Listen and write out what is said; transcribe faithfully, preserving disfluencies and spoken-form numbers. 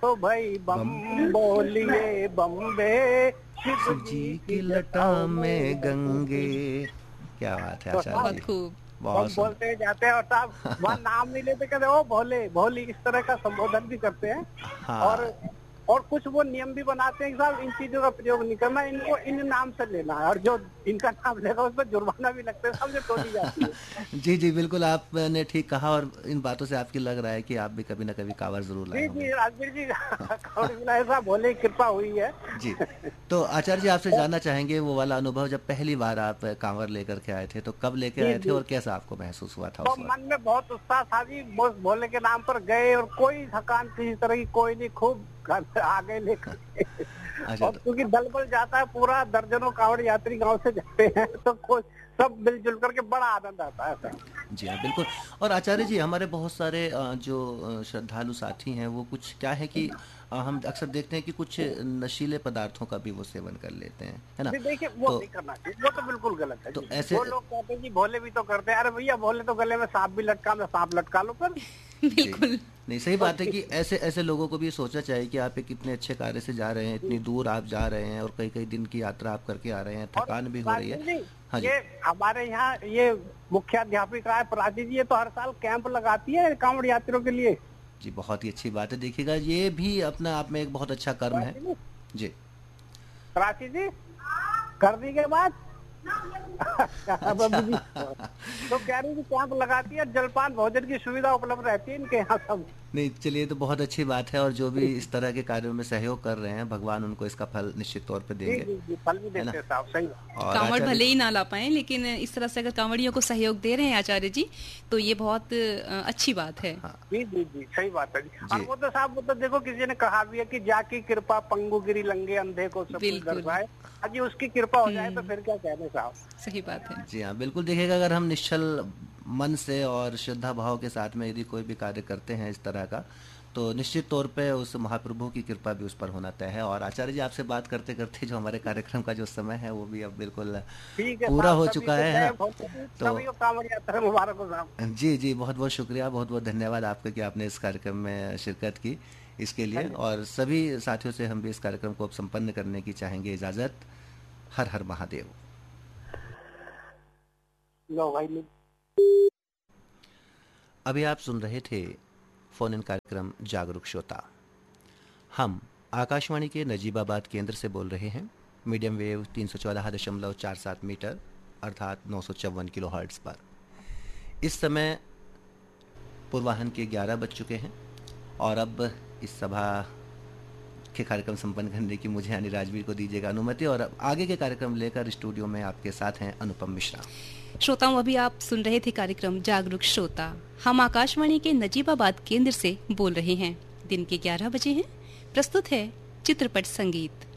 तो भाई बम बोलिए बम्बे शिव जी की लटा में गंगे। क्या बात है आचार्य बहुत जी, खूब। बहुत बम सुंदर। बोलते जाते हैं और साहब वहाँ नाम नहीं लेते, कहते ओ भोले भोली, इस तरह का संबोधन भी करते हैं। और हाँ और कुछ वो नियम भी बनाते हैं कि साहब इन चीजों का प्रयोग नहीं करना, इनको इन नाम से लेना है, और जो इनका नाम लेगा उस पर जुर्माना भी लगता है, समझे टोली जाती है। जी जी बिल्कुल, आपने ठीक कहा और इन बातों से आपकी लग रहा है कि आप भी कभी ना कभी कांवर जरूर लाए जी होंगे। जी राजवीर जी कौड़ी मिला साहब भोले की कृपा हुई है। जी, तो आचार्य जी आपसे जानना चाहेंगे वो वाला अनुभव जब पहली बार आप कांवर लेकर के आए थे, तो कब लेके जी आए थे जी और कैसा आपको महसूस हुआ था तो उस वक्त? मन में बहुत उत्साह था जी, बस भोले के नाम पर गए और कोई थकान किसी तरह की कोई नहीं, खूब घर आ गए लेकर के। अच्छा और तो क्योंकि दल बल जाता है पूरा, दर्जनों कांवड़ यात्री गांव से जाते हैं, तो कोई सब मिलजुल करके बड़ा आनंद आता है सर। जी हाँ बिल्कुल। और आचार्य जी हमारे बहुत सारे अ, जो अ, श्रद्धालु साथी हैं वो कुछ क्या है कि अ, हम अक्सर देखते हैं कि कुछ नशीले पदार्थों का भी वो सेवन कर लेते हैं, है ना? जी देखिए वो तो नहीं करना चाहिए, वो तो बिल्कुल गलत है तो जी। ऐसे वो लोग कहते हैं जी भोले भी तो करते हैं, अरे भैया भोले तो गले में सांप भी लटका, मैं सांप लटका लो पर। जी बिल्कुल। नहीं, सही बात है कि ऐसे ऐसे लोगों को भी सोचना चाहिए कि आप एक इतने अच्छे कार्य से जा रहे हैं, इतनी दूर आप जा रहे हैं और कई कई दिन की यात्रा आप करके आ रहे हैं, और थकान भी हो रही है। प्राची जी, हाँ जी ये हमारे यहाँ ये मुख्याध्यापिका है प्राची जी, ये तो हर साल कैंप लगाती है कांवड़ यात्रियों के लिए। जी, बहुत ही अच्छी बात है। देखिएगा ये भी अपना आप में एक बहुत अच्छा कर्म है। प्राची जी जी प्राची जी करने के बाद बाबू जी तो कह रही थी कैंप लगाती है, जलपान भोजन की सुविधा उपलब्ध रहती है इनके यहाँ सब। नहीं चलिए, तो बहुत अच्छी बात है और जो भी इस तरह के कार्यों में सहयोग कर रहे हैं भगवान उनको इसका फल निश्चित तौर पे जी देंगे, जी जी फल भी है ना? देते हैं साहब, सही। और कांवड़ आचार्य भले ही ना ला पाए, लेकिन इस तरह से अगर कांवड़ियों को सहयोग दे रहे हैं आचार्य जी, तो ये बहुत अ, अच्छी बात है। हाँ जी जी जी सही बात है जी। जी। और वो तो साहब वो तो देखो किसी ने कहा भी है कि जाकी कृपा पंगु गिरी लंगे अंधे को सब कुछ बिल्कुल। दर्शाए, अजी उसकी कृपा हो जाए तो फिर क्या कहने साहब। सही बात है। जी हाँ बिल्कुल, देखिएगा अगर हम निश्चल मन से और श्रद्धा भाव के साथ में यदि कोई भी कार्य करते हैं इस तरह का, तो निश्चित तौर पे उस महाप्रभु की कृपा भी उस पर होना तय है। और आचार्य जी आपसे बात करते करते जो हमारे कार्यक्रम का जो समय है वो भी अब बिल्कुल ठीक है पूरा साहब, हो सभी चुका को है, जय है ना? भोले, तो सभी को कांवड़ यात्रा मुबारक हो साहब। जी जी बहुत बहुत शुक्रिया, बहुत बहुत धन्यवाद आपका कि आपने इस कार्यक्रम में शिरकत की इसके लिए। और सभी साथियों से हम भी इस कार्यक्रम को अब संपन्न करने की चाहेंगे इजाज़त। हर हर महादेव। लो भाई लो। अभी आप सुन रहे थे फोन इन कार्यक्रम जागरूक श्रोता। हम आकाशवाणी के नजीबाबाद केंद्र से बोल रहे हैं, मीडियम वेव तीन सौ चौदह दशमलव चार सात मीटर अर्थात नौ सौ चौवन किलो हर्ट्ज़ पर। इस समय पूर्वाहन के ग्यारह बज चुके हैं और अब इस सभा के कार्यक्रम संपन्न करने की मुझे यानी राजवीर को दीजिएगा अनुमति, और अब आगे के कार्यक्रम लेकर स्टूडियो में आपके साथ हैं अनुपम मिश्रा। श्रोताओं, अभी आप सुन रहे थे कार्यक्रम जागरूक श्रोता। हम आकाशवाणी के नजीबाबाद केंद्र से बोल रहे हैं। दिन के ग्यारह बजे हैं। प्रस्तुत है चित्रपट संगीत।